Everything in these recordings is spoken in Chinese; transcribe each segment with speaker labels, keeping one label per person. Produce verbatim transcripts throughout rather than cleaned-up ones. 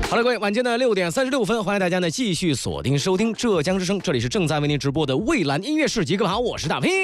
Speaker 1: 好了，各位，晚间的六点三十六分，欢迎大家呢继续锁定收听浙江之声，这里是正在为您直播的蔚蓝音乐市集。各位好，我是大 P。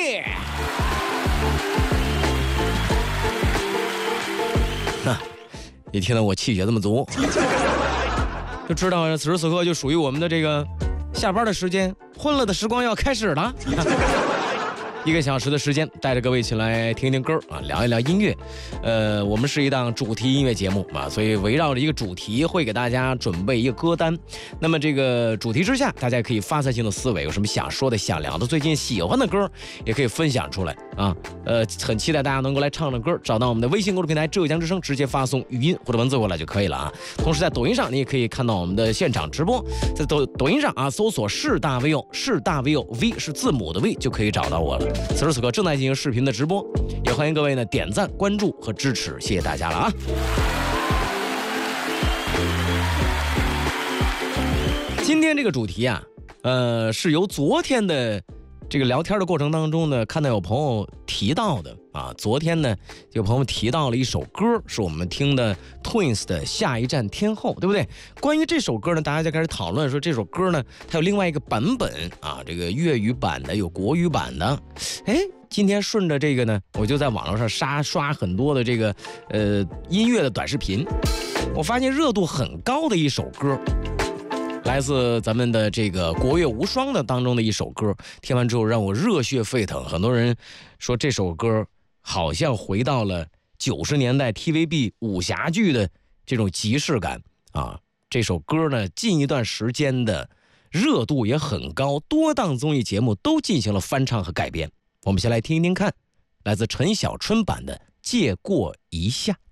Speaker 1: 那，一听到我气血这么足，就知道此时此刻就属于我们的这个下班的时间，欢乐的时光要开始了。一个小时的时间，带着各位一起来听一听歌啊，聊一聊音乐。呃，我们是一档主题音乐节目啊，所以围绕着一个主题，会给大家准备一个歌单。那么这个主题之下，大家可以发散性的思维，有什么想说的、想聊的、最近喜欢的歌，也可以分享出来啊。呃，很期待大家能够来唱唱歌，找到我们的微信公众平台浙江之声，直接发送语音或者文字过来就可以了啊。同时在抖音上，你也可以看到我们的现场直播，在抖抖音上啊，搜索是大 V O， 是大 V O， V 是字母的 V， 就可以找到我了。此时此刻正在进行视频的直播，也欢迎各位呢点赞、关注和支持，谢谢大家了啊！今天这个主题啊，呃，是由昨天的这个聊天的过程当中呢，看到有朋友提到的啊，昨天呢有朋友提到了一首歌，是我们听的 Twins 的《下一站天后》，对不对？关于这首歌呢，大家就开始讨论说这首歌呢，它有另外一个版本啊，这个粤语版的，有国语版的。哎，今天顺着这个呢，我就在网络上刷刷很多的这个呃音乐的短视频，我发现热度很高的一首歌。来自咱们的这个国乐无双的当中的一首歌，听完之后让我热血沸腾。很多人说这首歌好像回到了九十年代 T V B 武侠剧的这种即视感啊。这首歌呢，近一段时间的热度也很高，多档综艺节目都进行了翻唱和改编。我们先来听一听看，来自陈小春版的《借过一下》。